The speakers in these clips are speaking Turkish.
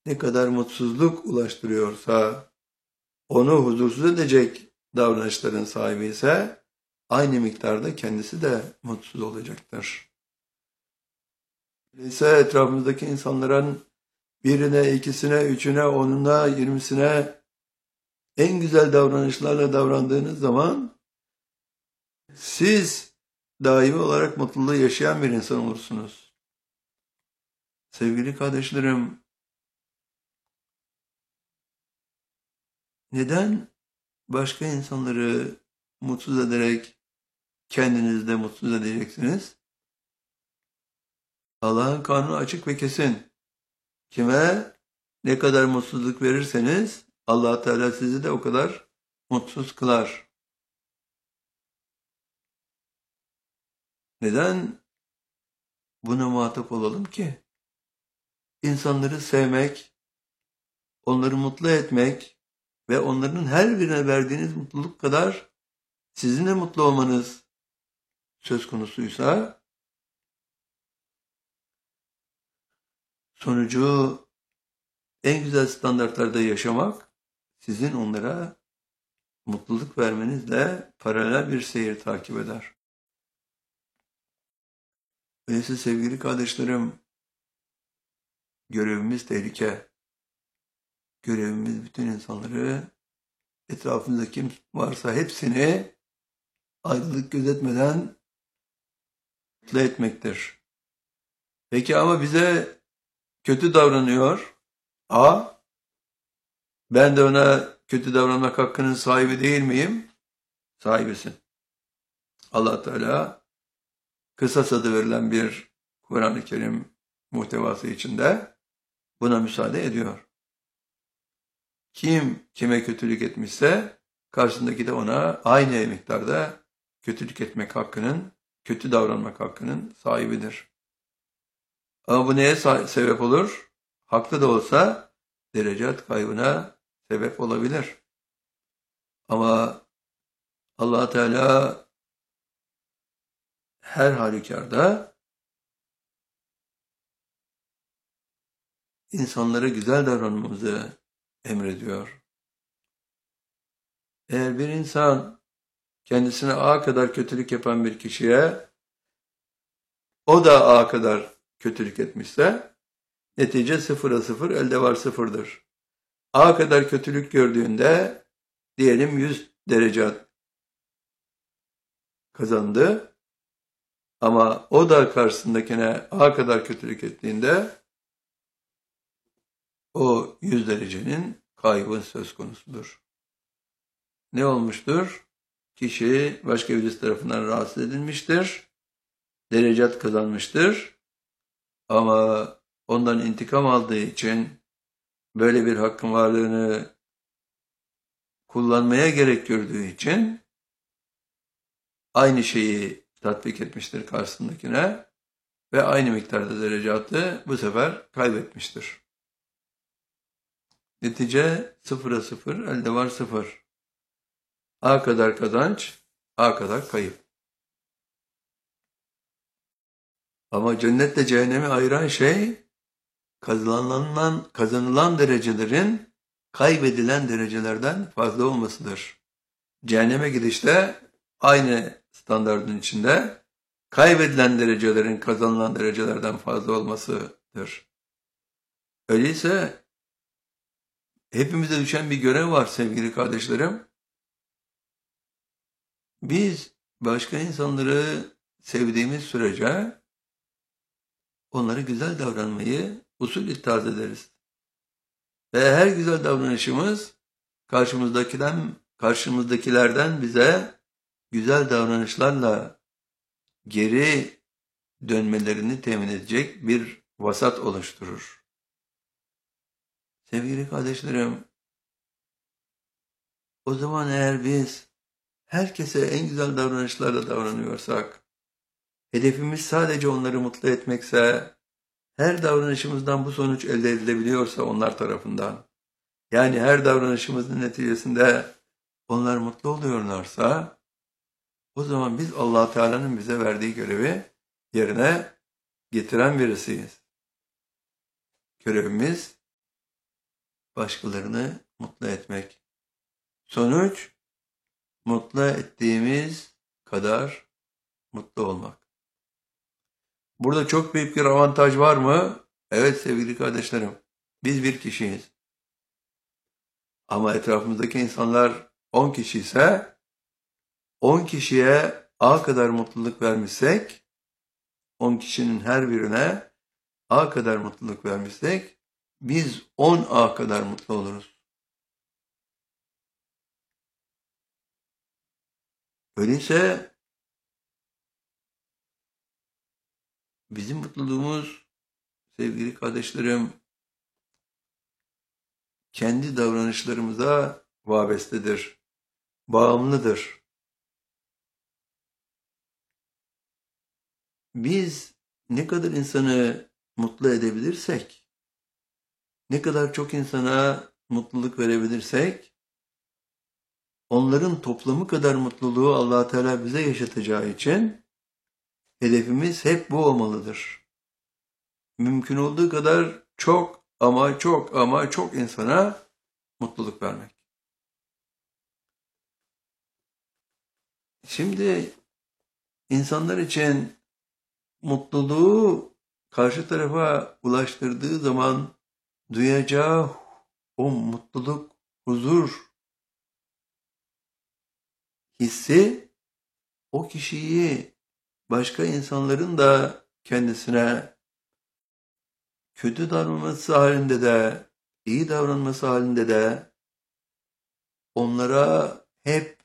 ne kadar mutsuzluk ulaştırıyorsa, onu huzursuz edecek davranışların sahibi ise aynı miktarda kendisi de mutsuz olacaktır. Öyleyse etrafımızdaki insanların birine, ikisine, üçüne, onuna, 20'sine en güzel davranışlarla davrandığınız zaman siz daimi olarak mutluluğu yaşayan bir insan olursunuz. Sevgili kardeşlerim, neden başka insanları mutsuz ederek kendinizi de mutsuz edeceksiniz? Allah'ın kanunu açık ve kesin. Kime ne kadar mutsuzluk verirseniz Allah Teala sizi de o kadar mutsuz kılar. Neden buna muhatap olalım ki? İnsanları sevmek, onları mutlu etmek ve onların her birine verdiğiniz mutluluk kadar sizin de mutlu olmanız söz konusuysa, sonucu en güzel standartlarda yaşamak, sizin onlara mutluluk vermenizle paralel bir seyir takip eder. Öyleyse sevgili kardeşlerim, görevimiz tehlike. Görevimiz bütün insanları, etrafımızda kim varsa hepsini ayrılık gözetmeden mutlu etmektir. Peki ama bize kötü davranıyor. Ben de ona kötü davranmak hakkının sahibi değil miyim? Sahibisin. Allah Teala kısas adı verilen bir Kur'an-ı Kerim muhtevası içinde buna müsaade ediyor. Kim kime kötülük etmişse karşısındaki de ona aynı miktarda kötülük etmek hakkının, kötü davranmak hakkının sahibidir. Ama bu neye sebep olur? Haklı da olsa derecat kaybına sebep olabilir. Ama Allah Teala her halükarda insanlara güzel davranmamızı emrediyor. Eğer bir insan kendisine A kadar kötülük yapan bir kişiye o da A kadar kötülük etmişse netice 0'a 0 elde var 0'dır. A kadar kötülük gördüğünde diyelim 100 derece kazandı ama o da karşısındakine A kadar kötülük ettiğinde o 100 derecenin kaybı söz konusudur. Ne olmuştur? Kişi başka birisi tarafından rahatsız edilmiştir, derecat kazanmıştır ama ondan intikam aldığı için böyle bir hakkın varlığını kullanmaya gerek gördüğü için aynı şeyi tatbik etmiştir karşısındakine ve aynı miktarda derecatı bu sefer kaybetmiştir. Netice 0'a 0, elde var 0. A kadar kazanç, A kadar kayıp. Ama cennetle cehennemi ayıran şey kazanılan derecelerin kaybedilen derecelerden fazla olmasıdır. Cehenneme gidişte aynı standardın içinde kaybedilen derecelerin kazanılan derecelerden fazla olmasıdır. Öyleyse hepimize düşen bir görev var sevgili kardeşlerim. Biz başka insanları sevdiğimiz sürece onlara güzel davranmayı usul tarz ederiz. Ve her güzel davranışımız karşımızdakilerden bize güzel davranışlarla geri dönmelerini temin edecek bir vasat oluşturur. Sevgili kardeşlerim, o zaman eğer biz herkese en güzel davranışlarla davranıyorsak, hedefimiz sadece onları mutlu etmekse, her davranışımızdan bu sonuç elde edilebiliyorsa onlar tarafından, yani her davranışımızın neticesinde onlar mutlu oluyorlarsa, o zaman biz Allah Teala'nın bize verdiği görevi yerine getiren birisiyiz. Görevimiz başkalarını mutlu etmek. Sonuç, mutlu ettiğimiz kadar mutlu olmak. Burada çok büyük bir avantaj var mı? Evet sevgili kardeşlerim, biz bir kişiyiz. Ama etrafımızdaki insanlar 10 kişi ise 10 kişiye A kadar mutluluk vermişsek, 10 kişinin her birine A kadar mutluluk vermişsek, biz 10 A kadar mutlu oluruz. Öyleyse bizim mutluluğumuz sevgili kardeşlerim kendi davranışlarımıza vabestedir, bağımlıdır. Biz ne kadar insanı mutlu edebilirsek, ne kadar çok insana mutluluk verebilirsek, onların toplamı kadar mutluluğu Allah Teala bize yaşatacağı için hedefimiz hep bu olmalıdır. Mümkün olduğu kadar çok ama çok ama çok insana mutluluk vermek. Şimdi insanlar için mutluluğu karşı tarafa ulaştırdığı zaman duyacağı o mutluluk, huzur hissi o kişiyi başka insanların da kendisine kötü davranması halinde de, iyi davranması halinde de onlara hep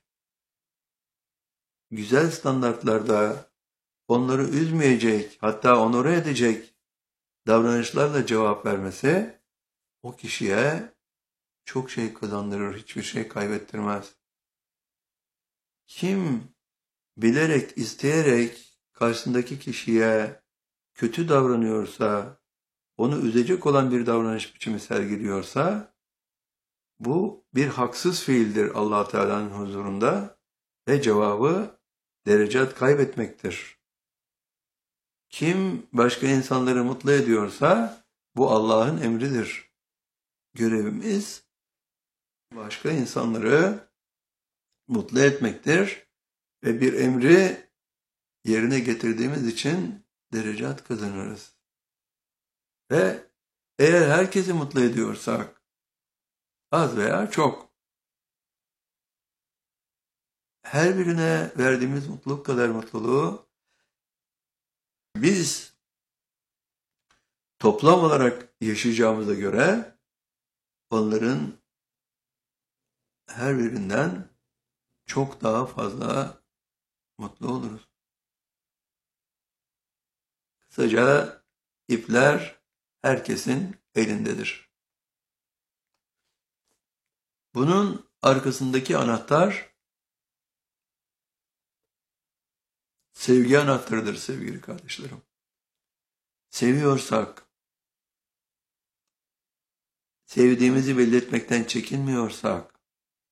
güzel standartlarda onları üzmeyecek, hatta onore edecek davranışlarla cevap vermesi o kişiye çok şey kazandırır, hiçbir şey kaybettirmez. Kim bilerek, isteyerek karşısındaki kişiye kötü davranıyorsa, onu üzecek olan bir davranış biçimi sergiliyorsa, bu bir haksız fiildir Allah Teala'nın huzurunda ve cevabı derecat kaybetmektir. Kim başka insanları mutlu ediyorsa, bu Allah'ın emridir. Görevimiz başka insanları mutlu etmektir ve bir emri yerine getirdiğimiz için derecat kazanırız. Ve eğer herkesi mutlu ediyorsak, az veya çok, her birine verdiğimiz mutluluk kadar mutluluğu biz toplam olarak yaşayacağımıza göre onların her birinden çok daha fazla mutlu oluruz. Kısaca ipler herkesin elindedir. Bunun arkasındaki anahtar sevgi anahtarıdır sevgili kardeşlerim. Seviyorsak, sevdiğimizi belli etmekten çekinmiyorsak,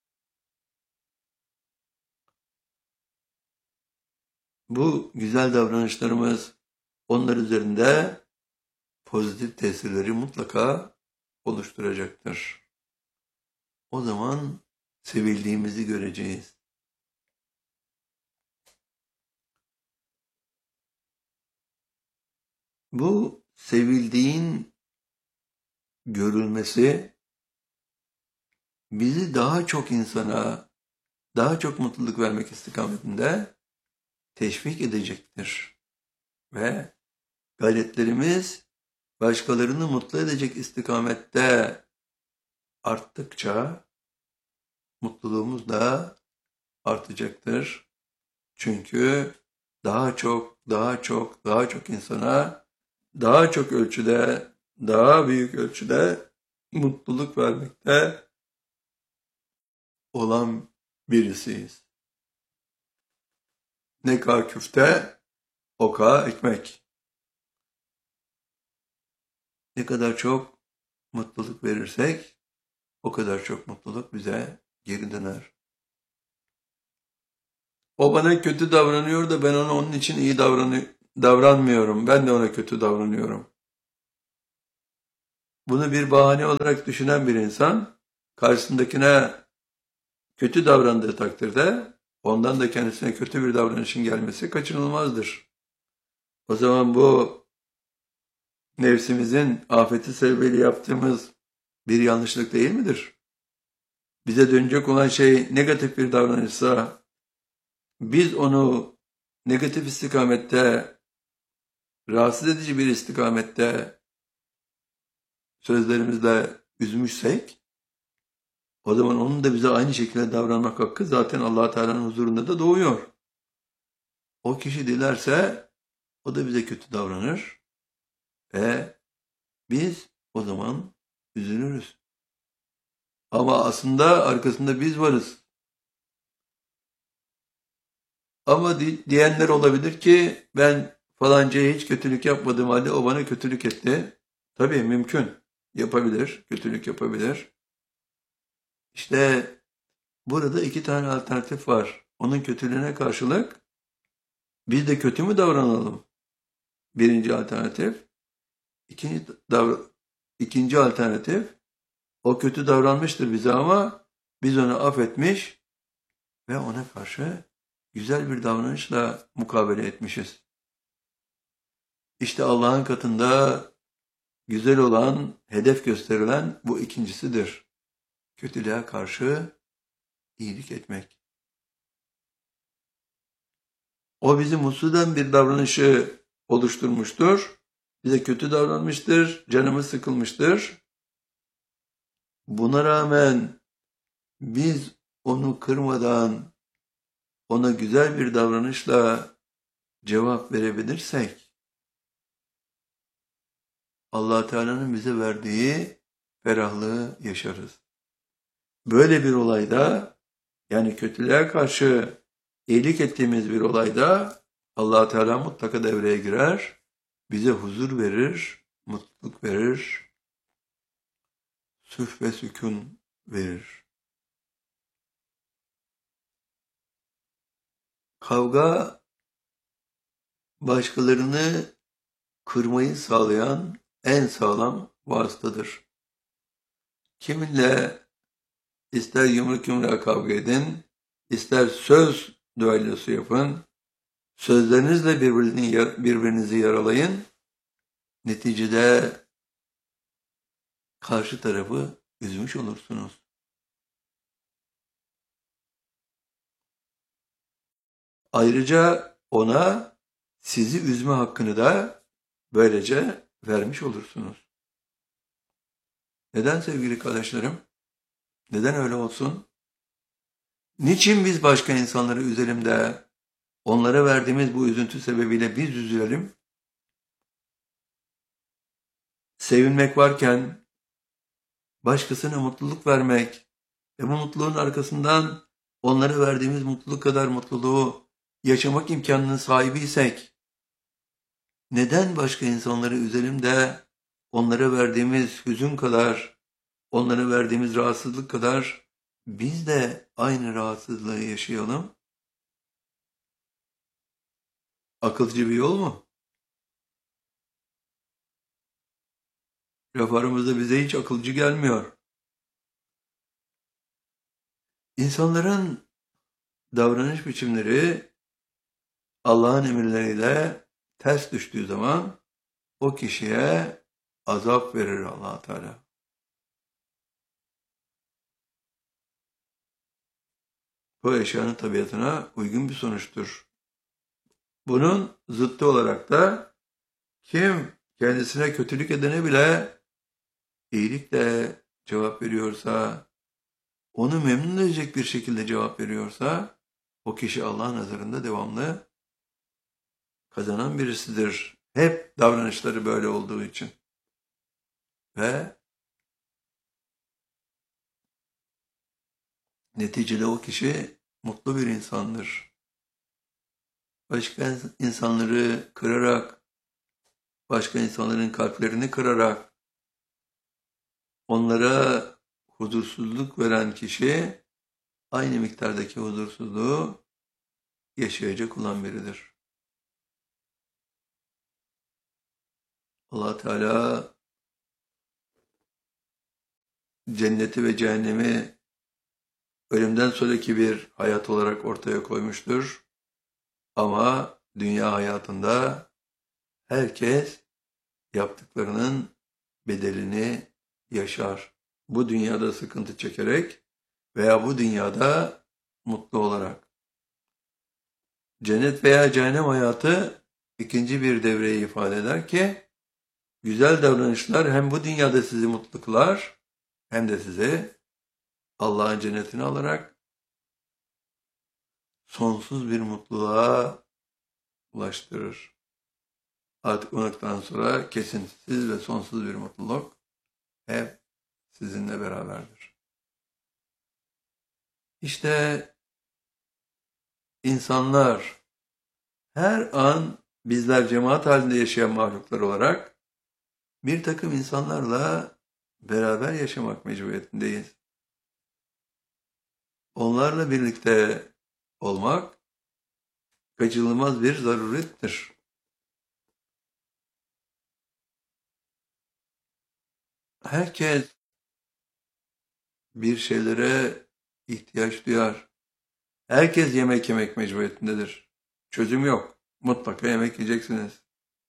bu güzel davranışlarımız onlar üzerinde pozitif tesirleri mutlaka oluşturacaktır. O zaman sevildiğimizi göreceğiz. Bu sevildiğin görülmesi bizi daha çok insana, daha çok mutluluk vermek istikametinde teşvik edecektir. Ve gayretlerimiz başkalarını mutlu edecek istikamette arttıkça mutluluğumuz da artacaktır. Çünkü daha çok insana daha çok ölçüde, daha büyük ölçüde mutluluk vermekte olan birisiyiz. Ne kadar küfte, o kadar ekmek. Ne kadar çok mutluluk verirsek, o kadar çok mutluluk bize geri döner. O bana kötü davranıyor da ben ona onun için iyi davranmıyorum. Ben de ona kötü davranıyorum. Bunu bir bahane olarak düşünen bir insan, karşısındakine kötü davrandığı takdirde, ondan da kendisine kötü bir davranışın gelmesi kaçınılmazdır. O zaman bu nefsimizin afeti sebebiyle yaptığımız bir yanlışlık değil midir? Bize dönecek olan şey negatif bir davranışsa, biz onu negatif istikamette, rahatsız edici bir istikamette sözlerimizle üzmüşsek, o zaman onun da bize aynı şekilde davranmak hakkı zaten Allah Teala'nın huzurunda da doğuyor. O kişi dilerse o da bize kötü davranır ve biz o zaman üzülürüz. Ama aslında arkasında biz varız. Ama diyenler olabilir ki ben falancaya hiç kötülük yapmadığım halde o bana kötülük etti. Tabii mümkün. Yapabilir, kötülük yapabilir. İşte burada iki tane alternatif var. Onun kötülüğüne karşılık biz de kötü mü davranalım? Birinci alternatif. İkinci alternatif, o kötü davranmıştır bize ama biz onu affetmiş ve ona karşı güzel bir davranışla mukabele etmişiz. İşte Allah'ın katında güzel olan, hedef gösterilen bu ikincisidir. Kötülüğe karşı iyilik etmek. O bizi mutsuz eden bir davranışı oluşturmuştur. Bize kötü davranmıştır, canımız sıkılmıştır. Buna rağmen biz onu kırmadan, ona güzel bir davranışla cevap verebilirsek, Allah Teala'nın bize verdiği ferahlığı yaşarız. Böyle bir olayda, yani kötülüğe karşı iyilik ettiğimiz bir olayda Allah Teala mutlaka devreye girer, bize huzur verir, mutluluk verir, sülh ve sükun verir. Kavga başkalarını kırmayı sağlayan en sağlam vasıtadır. Kiminle ister yumruk yumruğa kavga edin, ister söz düellosu yapın, sözlerinizle birbirinizi yaralayın, neticede karşı tarafı üzmüş olursunuz. Ayrıca ona sizi üzme hakkını da böylece vermiş olursunuz. Neden sevgili kardeşlerim? Neden öyle olsun? Niçin biz başka insanları üzelim de onlara verdiğimiz bu üzüntü sebebiyle biz üzülelim? Sevinmek varken başkasına mutluluk vermek ve bu mutluluğun arkasından onlara verdiğimiz mutluluk kadar mutluluğu yaşamak imkanının sahibiysek, neden başka insanları üzelim de onlara verdiğimiz hüzün kadar, onlara verdiğimiz rahatsızlık kadar biz de aynı rahatsızlığı yaşayalım? Akılcı bir yol mu? Laf aramızda bize hiç akılcı gelmiyor. İnsanların davranış biçimleri Allah'ın emirleriyle ters düştüğü zaman o kişiye azap verir Allah Teala. Bu eşyanın tabiatına uygun bir sonuçtur. Bunun zıttı olarak da kim kendisine kötülük edene bile iyilikle cevap veriyorsa, onu memnun edecek bir şekilde cevap veriyorsa, o kişi Allah'ın nazarında devamlı kazanan birisidir. Hep davranışları böyle olduğu için. Ve neticede o kişi mutlu bir insandır. Başka insanları kırarak, başka insanların kalplerini kırarak, onlara huzursuzluk veren kişi aynı miktardaki huzursuzluğu yaşayacak olan biridir. Allah Teala cenneti ve cehennemi ölümden sonraki bir hayat olarak ortaya koymuştur. Ama dünya hayatında herkes yaptıklarının bedelini yaşar. Bu dünyada sıkıntı çekerek veya bu dünyada mutlu olarak. Cennet veya cehennem hayatı ikinci bir devreyi ifade eder ki, güzel davranışlar hem bu dünyada sizi mutlu kılar, hem de sizi Allah'ın cennetine alarak sonsuz bir mutluluğa ulaştırır. Artık o noktadan sonra kesintisiz ve sonsuz bir mutluluk hep sizinle beraberdir. İşte insanlar her an, bizler cemaat halinde yaşayan mahluklar olarak bir takım insanlarla beraber yaşamak mecburiyetindeyiz. Onlarla birlikte olmak kaçınılmaz bir zarurettir. Herkes bir şeylere ihtiyaç duyar. Herkes yemek yemek mecburiyetindedir. Çözüm yok. Mutlaka yemek yiyeceksiniz.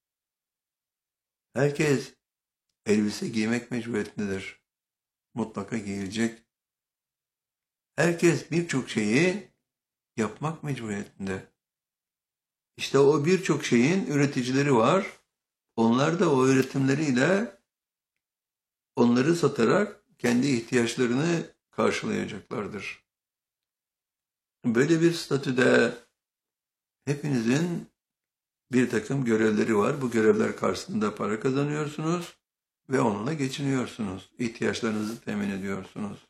Herkes elbise giymek mecburiyetindedir. Mutlaka giyilecek. Herkes birçok şeyi yapmak mecburiyetinde. İşte o birçok şeyin üreticileri var. Onlar da o üretimleriyle onları satarak kendi ihtiyaçlarını karşılayacaklardır. Böyle bir statüde hepinizin bir takım görevleri var. Bu görevler karşısında para kazanıyorsunuz ve onunla geçiniyorsunuz. İhtiyaçlarınızı temin ediyorsunuz.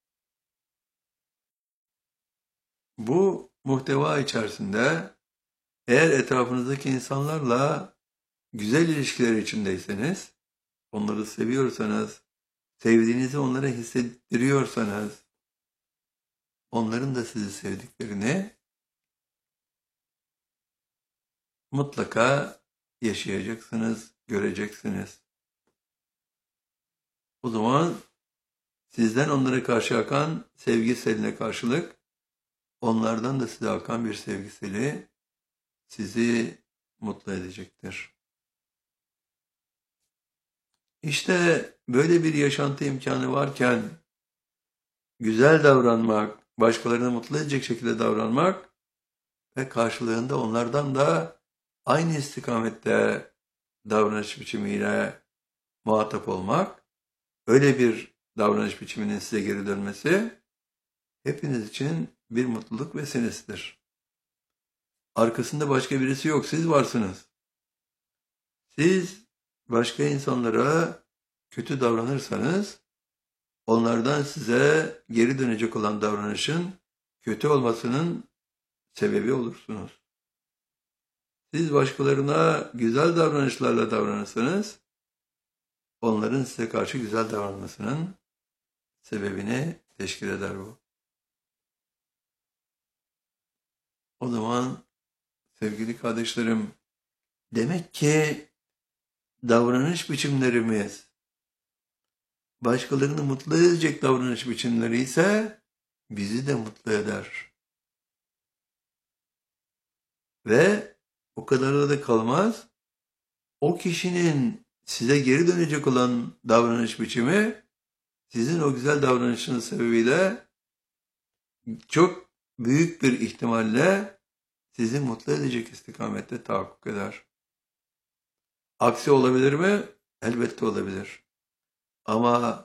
Bu muhteva içerisinde eğer etrafınızdaki insanlarla güzel ilişkiler içindeyseniz, onları seviyorsanız, sevdiğinizi onlara hissettiriyorsanız, onların da sizi sevdiklerini mutlaka yaşayacaksınız, göreceksiniz. O zaman sizden onlara karşı akan sevgi seline karşılık, onlardan da size akan bir sevgi seli sizi mutlu edecektir. İşte böyle bir yaşantı imkanı varken güzel davranmak, başkalarını mutlu edecek şekilde davranmak ve karşılığında onlardan da aynı istikamette davranış biçimiyle muhatap olmak, öyle bir davranış biçiminin size geri dönmesi hepiniz için bir mutluluk vesilesidir. Arkasında başka birisi yok, siz varsınız. Siz başka insanlara kötü davranırsanız, onlardan size geri dönecek olan davranışın kötü olmasının sebebi olursunuz. Siz başkalarına güzel davranışlarla davranırsanız, onların size karşı güzel davranmasının sebebini teşkil eder bu. O zaman sevgili kardeşlerim, demek ki davranış biçimlerimiz, başkalarını mutlu edecek davranış biçimleri ise bizi de mutlu eder. Ve o kadar da kalmaz, o kişinin size geri dönecek olan davranış biçimi, sizin o güzel davranışınız sebebiyle çok büyük bir ihtimalle sizi mutlu edecek istikamette tahakkuk eder. Aksi olabilir mi? Elbette olabilir. Ama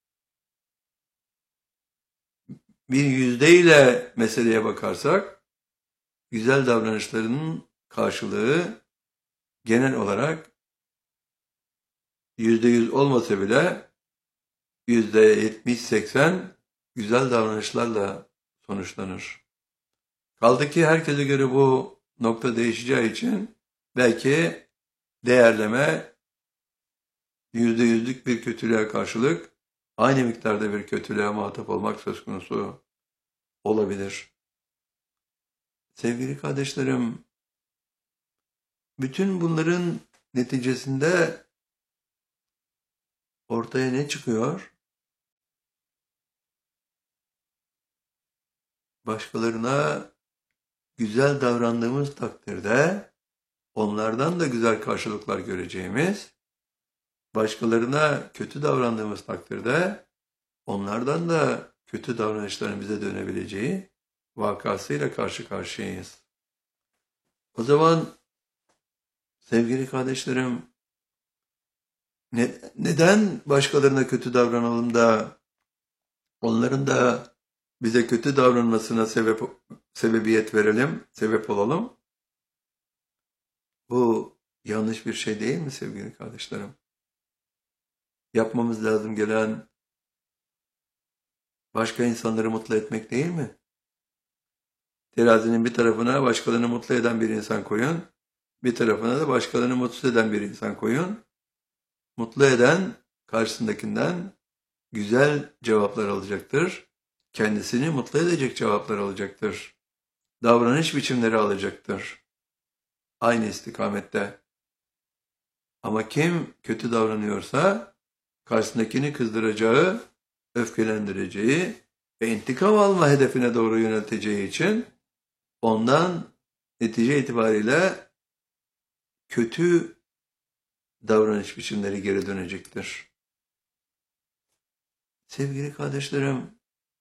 bir yüzdeyle meseleye bakarsak, güzel davranışlarının karşılığı genel olarak %100 olmasa bile %70-80 güzel davranışlarla sonuçlanır. Kaldı ki herkese göre bu nokta değişeceği için belki değerleme %100'lük bir kötülüğe karşılık aynı miktarda bir kötülüğe muhatap olmak söz konusu olabilir. Sevgili kardeşlerim, bütün bunların neticesinde ortaya ne çıkıyor? başkalarına güzel davrandığımız takdirde onlardan da güzel karşılıklar göreceğimiz, başkalarına kötü davrandığımız takdirde onlardan da kötü davranışların bize dönebileceği vakasıyla karşı karşıyayız. O zaman sevgili kardeşlerim, neden başkalarına kötü davranalım da onların da bize kötü davranmasına sebebiyet verelim, sebep olalım? Bu yanlış bir şey değil mi sevgili kardeşlerim? Yapmamız lazım gelen başka insanları mutlu etmek değil mi? Terazinin bir tarafına başkalarını mutlu eden bir insan koyun, bir tarafına da başkalarını mutsuz eden bir insan koyun. Mutlu eden karşısındakinden güzel cevaplar alacaktır. Kendisini mutlu edecek cevaplar alacaktır. Davranış biçimleri alacaktır. Aynı istikamette. Ama kim kötü davranıyorsa karşısındakini kızdıracağı, öfkelendireceği ve intikam alma hedefine doğru yönelteceği için ondan netice itibariyle kötü davranış biçimleri geri dönecektir. Sevgili kardeşlerim,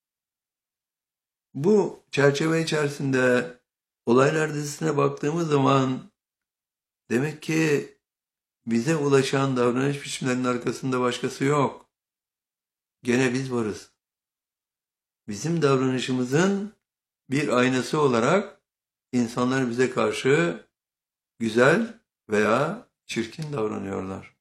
bu çerçeve içerisinde olaylar dizisine baktığımız zaman demek ki bize ulaşan davranış biçimlerinin arkasında başkası yok. Gene biz varız. Bizim davranışımızın bir aynası olarak insanlar bize karşı güzel veya çirkin davranıyorlar.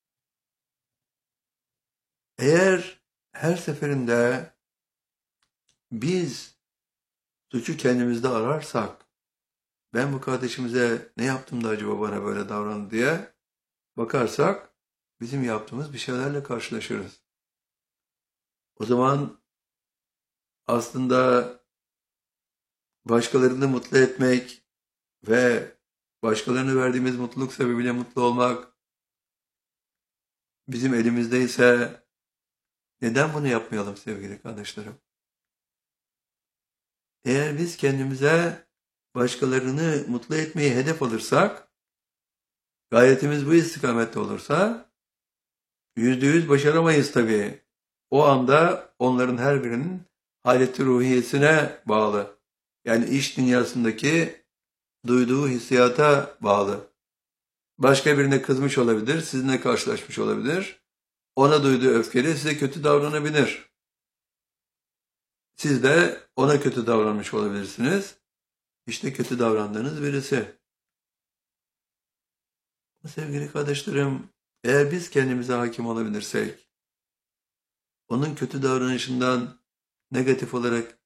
Eğer her seferinde biz suçu kendimizde ararsak, ben bu kardeşimize ne yaptım da acaba bana böyle davrandı diye bakarsak, bizim yaptığımız bir şeylerle karşılaşırız. O zaman aslında başkalarını mutlu etmek ve başkalarına verdiğimiz mutluluk sebebiyle mutlu olmak bizim elimizdeyse neden bunu yapmayalım sevgili kardeşlerim? Eğer biz kendimize başkalarını mutlu etmeyi hedef alırsak, gayretimiz bu istikamette olursa, %100 başaramayız tabii. O anda onların her birinin haleti ruhiyesine bağlı. Yani iş dünyasındaki duyduğu hissiyata bağlı. Başka birine kızmış olabilir, sizinle karşılaşmış olabilir. Ona duyduğu öfkeyle size kötü davranabilir. Siz de ona kötü davranmış olabilirsiniz. İşte kötü davrandığınız birisi. Sevgili kardeşlerim, eğer biz kendimize hakim olabilirsek, onun kötü davranışından negatif olarak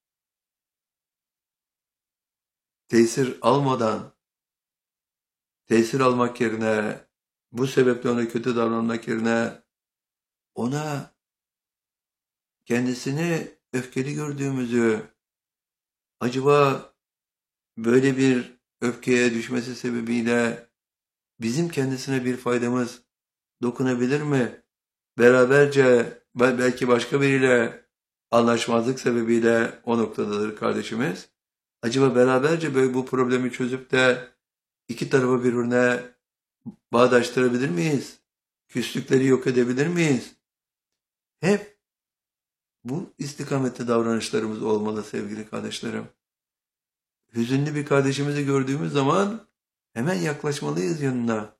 tesir almadan, tesir almak yerine, bu sebeple ona kötü davranmak yerine, ona kendisini öfkeli gördüğümüzü, acaba böyle bir öfkeye düşmesi sebebiyle bizim kendisine bir faydamız dokunabilir mi? Beraberce belki başka biriyle anlaşmazlık sebebiyle o noktadadır kardeşimiz. Acaba beraberce böyle bu problemi çözüp de iki tarafı birbirine bağdaştırabilir miyiz? Küslükleri yok edebilir miyiz? Hep bu istikamette davranışlarımız olmalı sevgili kardeşlerim. Hüzünlü bir kardeşimizi gördüğümüz zaman hemen yaklaşmalıyız yanına.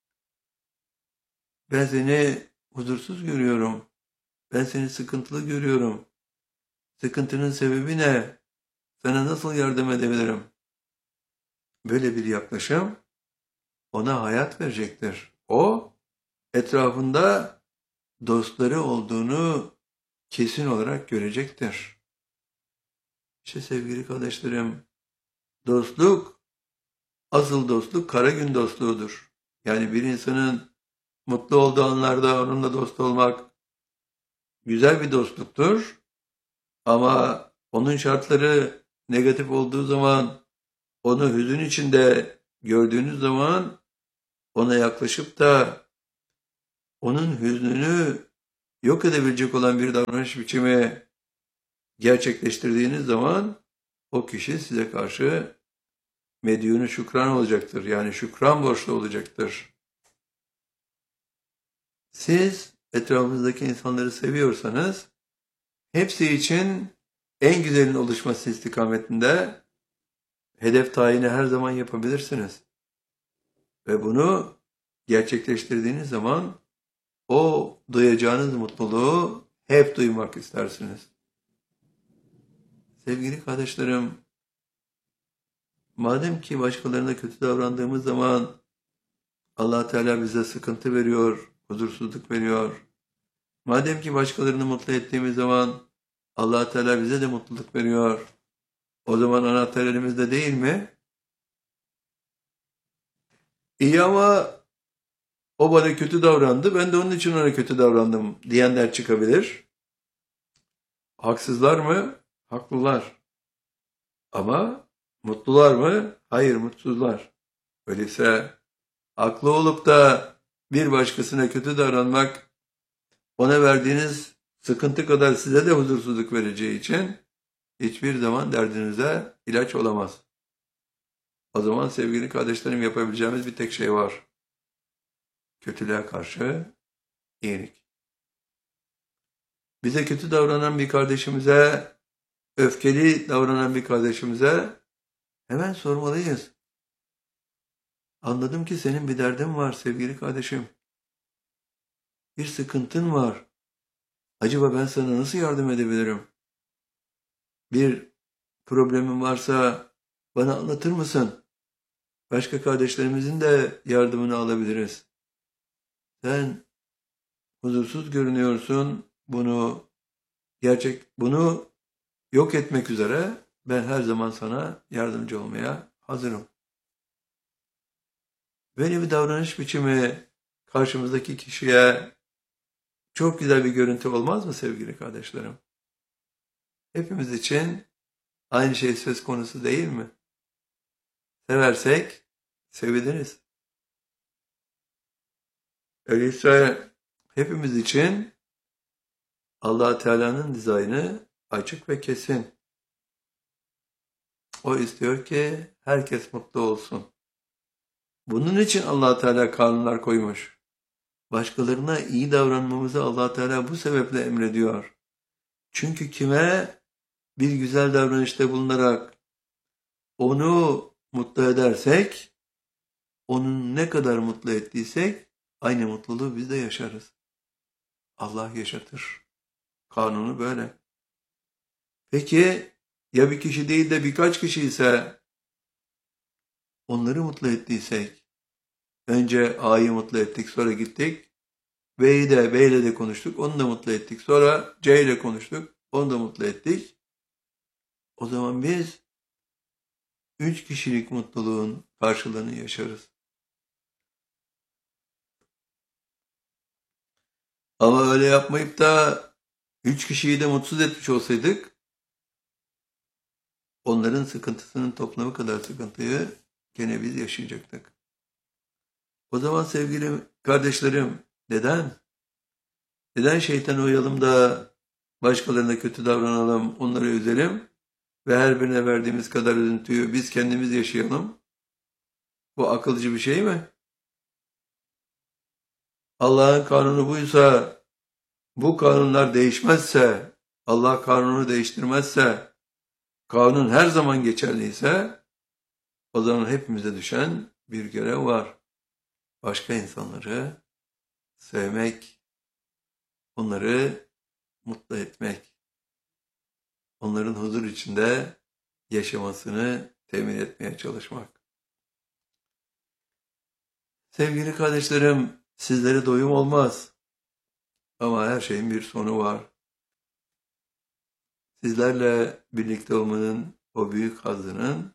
Ben seni huzursuz görüyorum. Ben seni sıkıntılı görüyorum. Sıkıntının sebebi ne? Sana nasıl yardım edebilirim? Böyle bir yaklaşım ona hayat verecektir. O etrafında dostları olduğunu kesin olarak görecektir. İşte sevgili kardeşlerim, dostluk, asıl dostluk kara gün dostluğudur. Yani bir insanın mutlu olduğu anlarda onunla dost olmak güzel bir dostluktur. Ama onun şartları negatif olduğu zaman, onu hüzün içinde gördüğünüz zaman ona yaklaşıp da onun hüznünü yok edebilecek olan bir davranış biçimi gerçekleştirdiğiniz zaman o kişi size karşı medyunu şükran olacaktır. Yani şükran borçlu olacaktır. Siz etrafınızdaki insanları seviyorsanız hepsi için en güzelin oluşması istikametinde hedef tayini her zaman yapabilirsiniz. Ve bunu gerçekleştirdiğiniz zaman o duyacağınız mutluluğu hep duymak istersiniz. Sevgili kardeşlerim, madem ki başkalarına kötü davrandığımız zaman Allah Teala bize sıkıntı veriyor, huzursuzluk veriyor. Madem ki başkalarını mutlu ettiğimiz zaman Allah Teala bize de mutluluk veriyor. O zaman anahtar elimizde değil mi? İyi ama o bana kötü davrandı, ben de onun için ona kötü davrandım diyenler çıkabilir. Haksızlar mı? Haklılar. Ama mutlular mı? Hayır, mutsuzlar. Öyleyse haklı olup da bir başkasına kötü davranmak, ona verdiğiniz sıkıntı kadar size de huzursuzluk vereceği için hiçbir zaman derdinize ilaç olamaz. O zaman sevgili kardeşlerim, yapabileceğimiz bir tek şey var. Kötülüğe karşı iyilik. Bize kötü davranan bir kardeşimize, öfkeli davranan bir kardeşimize hemen sormalıyız. Anladım ki senin bir derdin var sevgili kardeşim. Bir sıkıntın var. Acaba ben sana nasıl yardım edebilirim? Bir problemin varsa bana anlatır mısın? Başka kardeşlerimizin de yardımını alabiliriz. Sen huzursuz görünüyorsun. Bunu yok etmek üzere ben her zaman sana yardımcı olmaya hazırım. Böyle bir davranış biçimi karşımızdaki kişiye çok güzel bir görüntü olmaz mı sevgili kardeşlerim? Hepimiz için aynı şey söz konusu değil mi? Seversek seviliriz. Öyleyse hepimiz için Allah Teala'nın dizaynı açık ve kesin. O istiyor ki herkes mutlu olsun. Bunun için Allah Teala kanunlar koymuş. Başkalarına iyi davranmamızı Allah Teala bu sebeple emrediyor. Çünkü kime bir güzel davranışta bulunarak onu mutlu edersek, onun ne kadar mutlu ettiysek aynı mutluluğu biz de yaşarız. Allah yaşatır. Kanunu böyle. Peki ya bir kişi değil de birkaç kişi ise onları mutlu ettiysek, önce A'yı mutlu ettik, sonra gittik, B ile de konuştuk, onu da mutlu ettik, sonra C ile konuştuk, onu da mutlu ettik. O zaman biz 3 kişilik mutluluğun karşılığını yaşarız. Ama öyle yapmayıp da 3 kişiyi de mutsuz etmiş olsaydık, onların sıkıntısının toplamı kadar sıkıntıyı gene biz yaşayacaktık. O zaman sevgili kardeşlerim, neden şeytana uyalım da başkalarına kötü davranalım, onları üzelim ve her birine verdiğimiz kadar üzüntüyü biz kendimiz yaşayalım? Bu akılcı bir şey mi? Allah'ın kanunu buysa, bu kanunlar değişmezse, Allah kanunu değiştirmezse, kanun her zaman geçerliyse, o zaman hepimize düşen bir görev var. Başka insanları sevmek, onları mutlu etmek, onların huzur içinde yaşamasını temin etmeye çalışmak. Sevgili kardeşlerim, sizlere doyum olmaz. Ama her şeyin bir sonu var. Sizlerle birlikte olmanın o büyük hazzının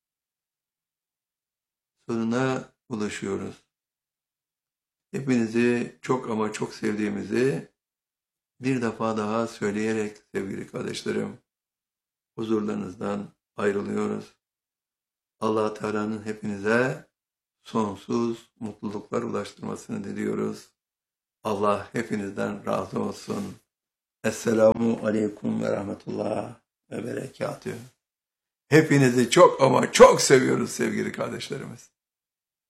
sonuna ulaşıyoruz. Hepinizi çok ama çok sevdiğimizi bir defa daha söyleyerek sevgili kardeşlerim, huzurlarınızdan ayrılıyoruz. Allah Teala'nın hepinize sonsuz mutluluklar ulaştırmasını diliyoruz. Allah hepinizden razı olsun. Esselamu aleyküm ve rahmetullah ve berekatühü. Hepinizi çok ama çok seviyoruz sevgili kardeşlerimiz.